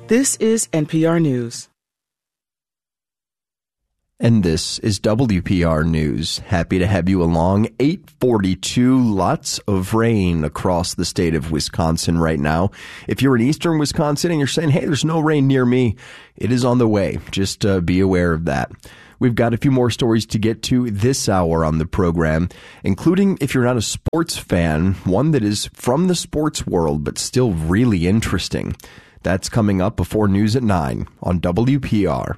This is NPR News. And this is WPR News. Happy to have you along. 8:42, lots of rain across the state of Wisconsin right now. If you're in eastern Wisconsin and you're saying, hey, there's no rain near me, it is on the way. Just be aware of that. We've got a few more stories to get to this hour on the program, including, if you're not a sports fan, one that is from the sports world but still really interesting. That's coming up before news at 9 on WPR.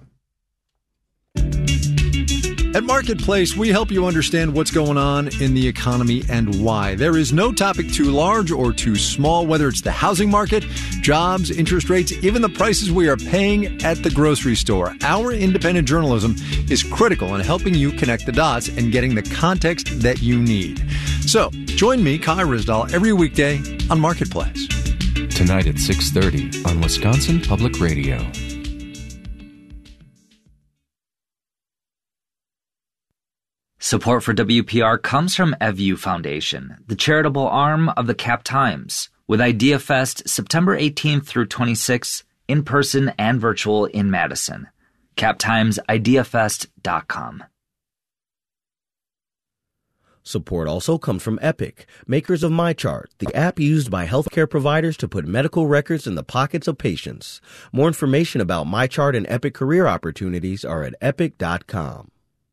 At Marketplace, we help you understand what's going on in the economy and why. There is no topic too large or too small, whether it's the housing market, jobs, interest rates, even the prices we are paying at the grocery store. Our independent journalism is critical in helping you connect the dots and getting the context that you need. So, join me, Kai Ryssdal, every weekday on Marketplace. Tonight at 6:30 on Wisconsin Public Radio. Support for WPR comes from EVU Foundation, the charitable arm of the Cap Times, with IdeaFest September 18th through 26th, in person and virtual in Madison. CapTimesIdeaFest.com. Support also comes from Epic, makers of MyChart, the app used by healthcare providers to put medical records in the pockets of patients. More information about MyChart and Epic career opportunities are at epic.com.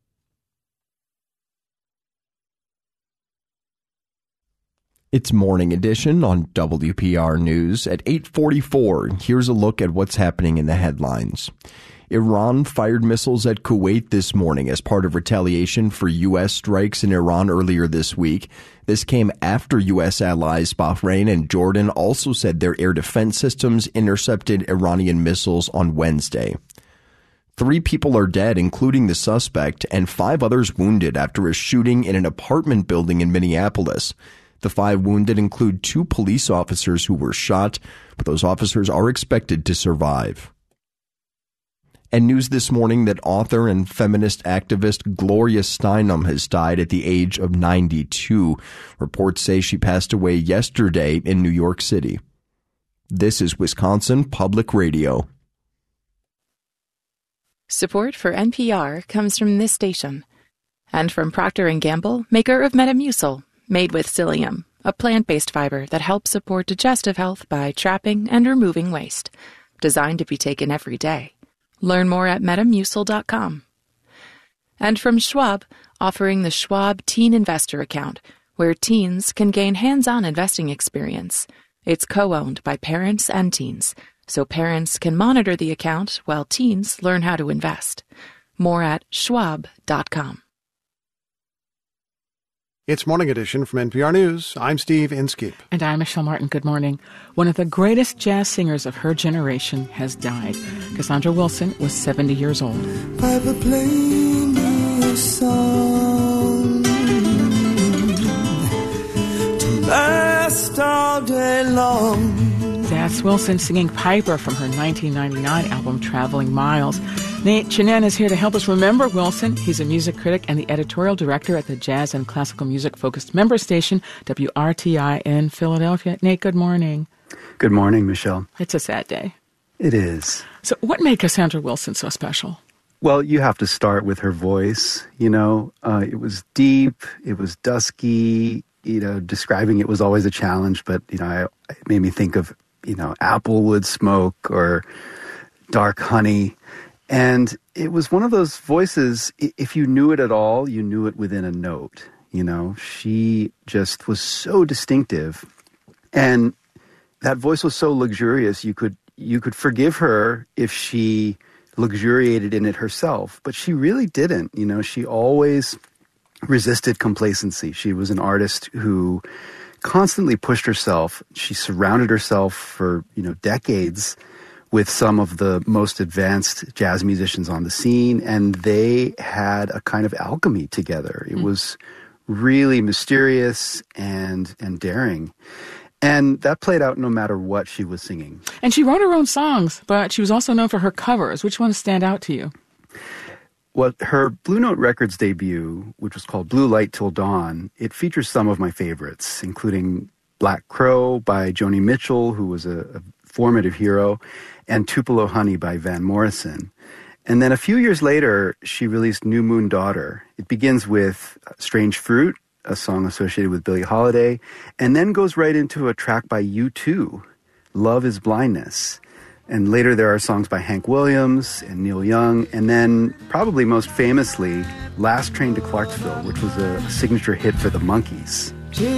It's Morning Edition on WPR News at 8:44. Here's a look at what's happening in the headlines. Iran fired missiles at Kuwait this morning as part of retaliation for U.S. strikes in Iran earlier this week. This came after U.S. allies Bahrain and Jordan also said their air defense systems intercepted Iranian missiles on Wednesday. 3 people are dead, including the suspect, and 5 others wounded after a shooting in an apartment building in Minneapolis. The 5 wounded include 2 police officers who were shot, but those officers are expected to survive. And news this morning that author and feminist activist Gloria Steinem has died at the age of 92. Reports say she passed away yesterday in New York City. This is Wisconsin Public Radio. Support for NPR comes from this station and from Procter & Gamble, maker of Metamucil. Made with psyllium, a plant-based fiber that helps support digestive health by trapping and removing waste. Designed to be taken every day. Learn more at Metamucil.com. And from Schwab, offering the Schwab Teen Investor Account, where teens can gain hands-on investing experience. It's co-owned by parents and teens, so parents can monitor the account while teens learn how to invest. More at Schwab.com. It's Morning Edition from NPR News. I'm Steve Inskeep. And I'm Michelle Martin. Good morning. One of the greatest jazz singers of her generation has died. Cassandra Wilson was 70 years old. Piper, play me a song to last all day long. That's Wilson singing Piper from her 1999 album Traveling Miles. Nate Chinen is here to help us remember Wilson. He's a music critic and the editorial director at the jazz and classical music-focused member station, WRTI in Philadelphia. Nate, good morning. Good morning, Michelle. It's a sad day. It is. So what made Cassandra Wilson so special? Well, you have to start with her voice. You know, it was deep, it was dusky. You know, describing it was always a challenge, but, you know, it made me think of, you know, applewood smoke or dark honey. And it was one of those voices, if you knew it at all, you knew it within a note. You know, she just was so distinctive. And that voice was so luxurious, you could forgive her if she luxuriated in it herself. But she really didn't. You know, she always resisted complacency. She was an artist who constantly pushed herself. She surrounded herself for, you know, decades with some of the most advanced jazz musicians on the scene, and they had a kind of alchemy together. It was really mysterious and daring. And that played out no matter what she was singing. And she wrote her own songs, but she was also known for her covers. Which ones stand out to you? Well, her Blue Note Records debut, which was called Blue Light Till Dawn, it features some of my favorites, including Black Crow by Joni Mitchell, who was a formative hero, and Tupelo Honey by Van Morrison. And then a few years later, she released New Moon Daughter. It begins with Strange Fruit, a song associated with Billie Holiday, and then goes right into a track by U2, Love is Blindness. And later there are songs by Hank Williams and Neil Young, and then probably most famously, Last Train to Clarksville, which was a signature hit for the Monkees.